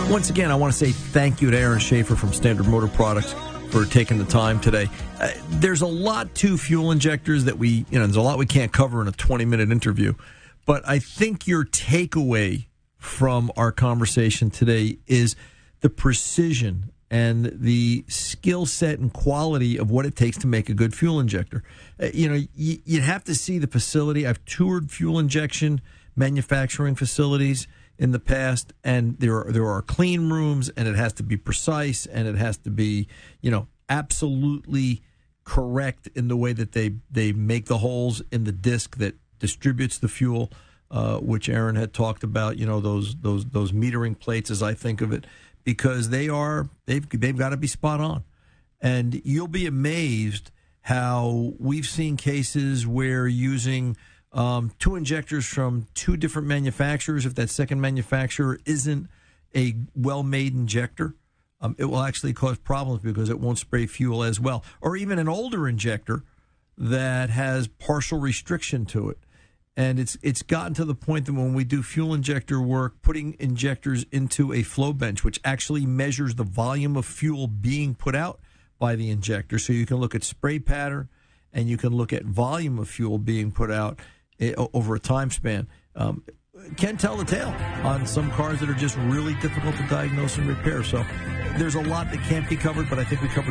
Once again, I want to say thank you to Aaron Schaefer from Standard Motor Products for taking the time today. There's a lot to fuel injectors that there's a lot we can't cover in a 20-minute interview. But I think your takeaway from our conversation today is the precision and the skill set and quality of what it takes to make a good fuel injector. You'd have to see the facility. I've toured fuel injection manufacturing facilities in the past, and there are clean rooms, and it has to be precise, and it has to be, absolutely correct in the way that they make the holes in the disc that distributes the fuel, which Aaron had talked about, those metering plates, as I think of it, because they've got to be spot on. And you'll be amazed how we've seen cases where using two injectors from two different manufacturers, if that second manufacturer isn't a well-made injector, it will actually cause problems because it won't spray fuel as well. Or even an older injector that has partial restriction to it. And it's gotten to the point that when we do fuel injector work, putting injectors into a flow bench, which actually measures the volume of fuel being put out by the injector. So you can look at spray pattern and you can look at volume of fuel being put out over a time span. Can tell the tale on some cars that are just really difficult to diagnose and repair. So there's a lot that can't be covered, but I think we covered